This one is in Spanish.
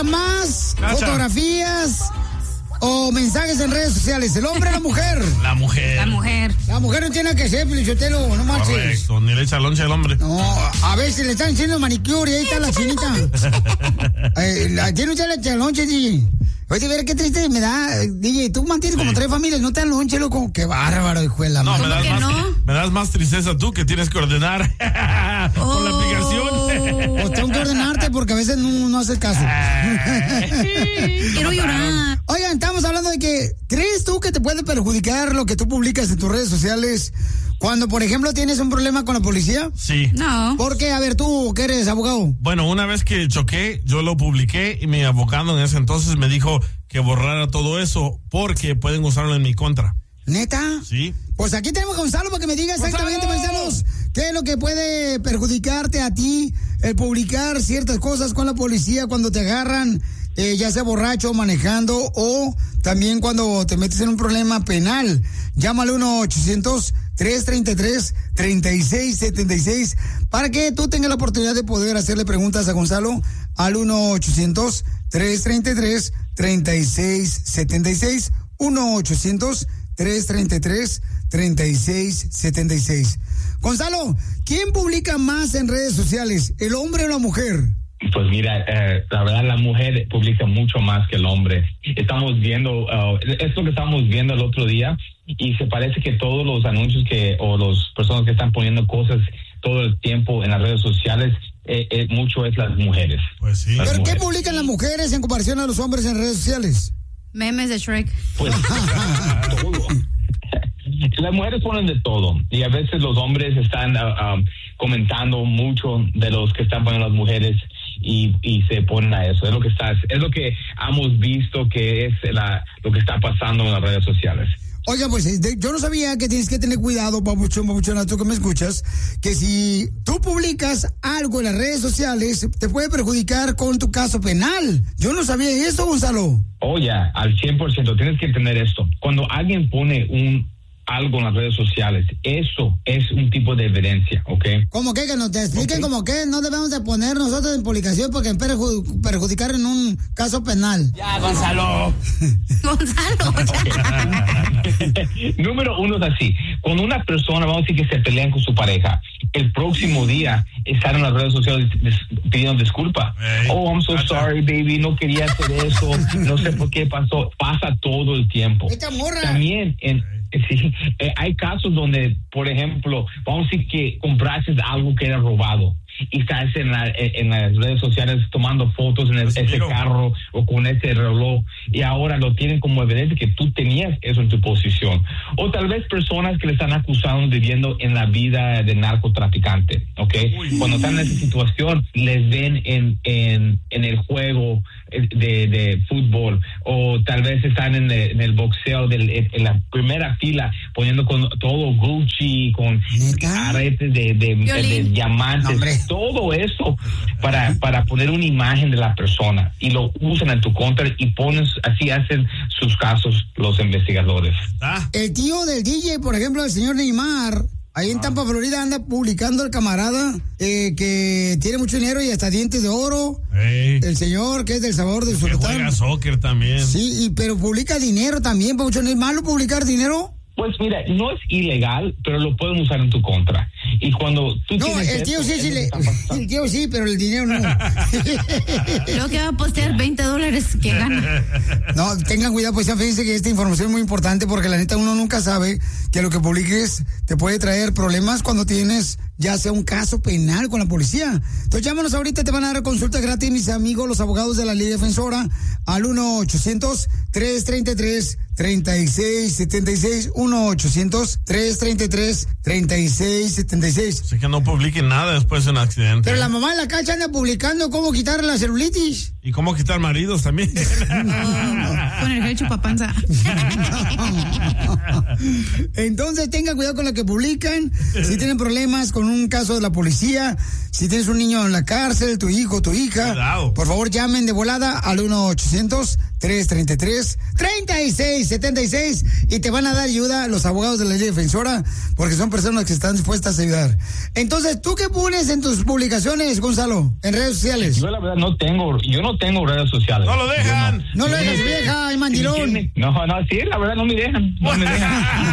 más fotografías o mensajes en redes sociales? ¿El hombre o la mujer? La mujer. La mujer. La mujer no tiene nada que ser, Pelichotelo, no marches. Correcto, ni le echa lonche al hombre. No, a veces le están haciendo manicure y ahí está la chinita. ¿Quién no le echa lonche, DJ? Oye, ver qué triste me da, DJ. Tú mantienes como 3 familias, no te dan lonche, loco. Qué bárbaro, hijo de la madre. Me das más tristeza tú que tienes que ordenar por la aplicación. Pues tengo que ordenarte porque a veces no haces caso. Quiero llorar. Oigan, estamos hablando de que, ¿crees tú que te puede perjudicar lo que tú publicas en tus redes sociales cuando, por ejemplo, tienes un problema con la policía? Sí. No. ¿Por qué? A ver, tú, que eres abogado. Bueno, una vez que choqué, yo lo publiqué y mi abogado en ese entonces me dijo que borrara todo eso porque pueden usarlo en mi contra. ¿Neta? Sí. Pues aquí tenemos a Gonzalo para que me diga exactamente, paisanos, qué es lo que puede perjudicarte a ti el publicar ciertas cosas con la policía cuando te agarran, ya sea borracho, manejando o también cuando te metes en un problema penal. Llámale 1-800-333-3676 para que tú tengas la oportunidad de poder hacerle preguntas a Gonzalo al 1-800-333-3676. 1-800-333-3676. Gonzalo, ¿quién publica más en redes sociales, el hombre o la mujer? Pues mira, la verdad la mujer publica mucho más que el hombre. Estamos viendo, esto que estábamos viendo el otro día, y se parece que todos los anuncios o las personas que están poniendo cosas todo el tiempo en las redes sociales, mucho es las mujeres. Pues sí. ¿Pero mujeres. qué publican las mujeres en comparación a los hombres en redes sociales? Memes de Shrek. Pues todo. Las mujeres ponen de todo y a veces los hombres están comentando mucho de los que están poniendo las mujeres y se ponen a eso. Es lo que hemos visto que es lo que está pasando en las redes sociales. Oiga, pues yo no sabía que tienes que tener cuidado, papuchona, tú que me escuchas, que si tú publicas algo en las redes sociales, te puede perjudicar con tu caso penal. Yo no sabía eso, Gonzalo. Ya, al 100%. Tienes que entender esto. Cuando alguien pone algo en las redes sociales, eso es un tipo de evidencia, ¿ok? ¿Cómo que nos te expliquen como que no debemos de poner nosotros en publicación porque perjudicar en un caso penal? Ya, Gonzalo. Gonzalo, ya. Número 1 es así. Cuando una persona, vamos a decir que se pelean con su pareja, el próximo día están en las redes sociales pidiendo disculpa. I'm so sorry, baby, no quería hacer eso, no sé por qué pasó. Pasa todo el tiempo. Esta morra. También sí, hay casos donde, por ejemplo, vamos a decir que compraste algo que era robado y estás en las redes sociales tomando fotos en ese carro o con ese reloj y ahora lo tienen como evidencia que tú tenías eso en tu posición. O tal vez personas que le están acusando viviendo en la vida de narcotraficante, ¿ok? Cuando están en esa situación, les ven en el juego de fútbol o tal vez están en el boxeo en la primera fila poniendo con todo Gucci, con aretes de diamantes. No, todo eso para poner una imagen de la persona y lo usan en tu contra y así hacen sus casos los investigadores. El tío del DJ, por ejemplo, el señor Neymar, ahí en Tampa, Florida, anda publicando el camarada que tiene mucho dinero y hasta dientes de oro. El señor que es del sabor del sultán. Que juega soccer también. Sí, pero publica dinero también, Pabucho. ¿No es malo publicar dinero? Pues mira, no es ilegal, pero lo pueden usar en tu contra. Y cuando tú tienes el tío el tío sí, pero el dinero no. Creo que va a postear $20 que gana. No, tengan cuidado, pues fíjense que esta información es muy importante porque la neta uno nunca sabe que lo que publiques te puede traer problemas cuando tienes ya sea un caso penal con la policía. Entonces llámanos ahorita, te van a dar consulta gratis, mis amigos, los abogados de la Ley Defensora, al 1-800-333-3676, 1-800-333-3676. Así que no publiquen nada después de un accidente. Pero la mamá en la calle anda publicando cómo quitar la celulitis. Y cómo quitar maridos también. Con el gel chupapanza. Entonces tengan cuidado con lo que publican. Si tienen problemas con un caso de la policía, si tienes un niño en la cárcel, tu hijo, tu hija, cuidado. Por favor llamen de volada al 1-800-333-3676 y te van a dar ayuda los abogados de la Ley Defensora porque son personas que están dispuestas a ayudar. Entonces, ¿tú qué pones en tus publicaciones, Gonzalo, en redes sociales? Yo la verdad no tengo no tengo redes sociales. No lo dejan. No lo dejes, vieja, el mandilón. No, sí, la verdad no me dejan. No me dejan.